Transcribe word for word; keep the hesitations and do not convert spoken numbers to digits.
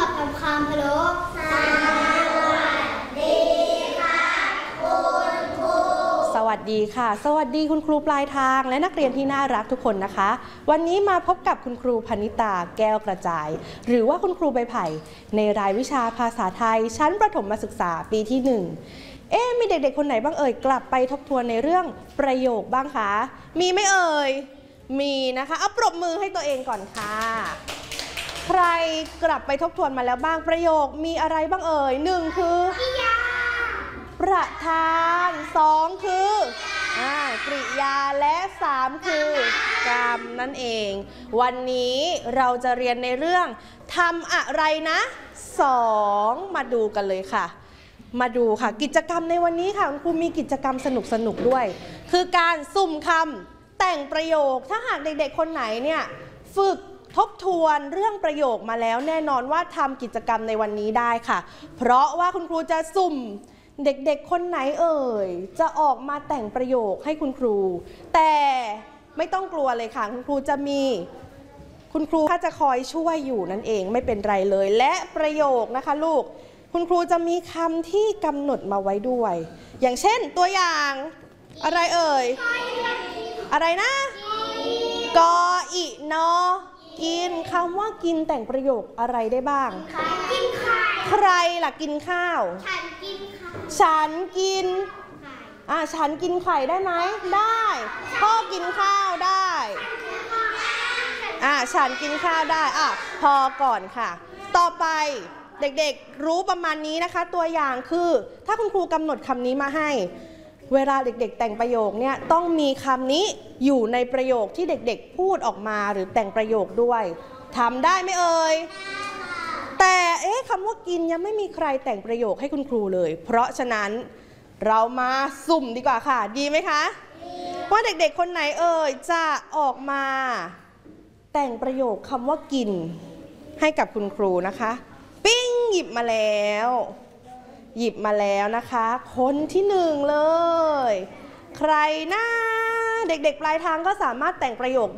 อบกับคำพะโล้สวัสดีค่ะคุณครูสวัสดีค่ะสวัสดีคุณครูปลายทางและนักเรียนที่น่ารักทุกคนนะคะวันนี้มาพบกับคุณครูพนิตาแก้วกระจายหรือว่าคุณครูใบไผ่ในรายวิชาภาษาไทยชั้นประถมศึกษาปีที่หนึ่งเอ๊ะมีเด็กๆคนไหนบ้างเอ่ยกลับไปทบทวนในเรื่องประโยคบ้างคะมีไหมเอ่ยมีนะคะเอาปรบมือให้ตัวเองก่อนค่ะใครกลับไปทบทวนมาแล้วบ้างประโยคมีอะไรบ้างเอ่ยหนึ่งคือประธานสองคืออ่ากริยาและสามคือกรรมนั่นเองวันนี้เราจะเรียนในเรื่องทำอะไรนะสองมาดูกันเลยค่ะมาดูค่ะกิจกรรมในวันนี้ค่ะคุณครูมีกิจกรรมสนุกสนุกด้วยคือการสุ่มคำแต่งประโยคถ้าหากเด็กๆคนไหนเนี่ยฝึกทบทวนเรื่องประโยคมาแล้วแน่นอนว่าทำกิจกรรมในวันนี้ได้ค่ะเพราะว่าคุณครูจะสุ่มเด็กๆคนไหนเอ่ยจะออกมาแต่งประโยคให้คุณครูแต่ไม่ต้องกลัวเลยค่ะคุณครูจะมีคุณครูถ้าจะคอยช่วยอยู่นั่นเองไม่เป็นไรเลยและประโยคนะคะลูกคุณครูจะมีคำที่กำหนดมาไว้ด้วยอย่างเช่นตัวอย่างอะไรเอ่ยอะไรนะกออินอกินคำว่ากินแต่งประโยคอะไรได้บ้างกินไข่ใครล่ะกินข้าวฉันกินไข่ฉันกินอ่าฉันกินไข่ได้ไหมได้พ่อกินข้าวได้อ่าฉันกินข้าวได้อ่ะพอก่อนค่ะต่อไปเด็กๆรู้ประมาณนี้นะคะตัวอย่างคือถ้าคุณครูกำหนดคำนี้มาให้เวลาเด็กๆแต่งประโยคเนี่ยต้องมีคำนี้อยู่ในประโยคที่เด็กๆพูดออกมาหรือแต่งประโยคด้วยทำได้ไหมเอ่ยแต่เอ๊ะคำว่ากินยังไม่มีใครแต่งประโยคให้คุณครูเลยเพราะฉะนั้นเรามาสุ่มดีกว่าค่ะดีไหมคะว่าเด็กๆคนไหนเอ่ยจะออกมาแต่งประโยคคำว่ากินให้กับคุณครูนะคะปิ้งหยิบมาแล้วหยิบมาแล้วนะคะคนที่หนึ่งเลยใครนะเด็กๆปลายทางก็สามารถแต่งประโยค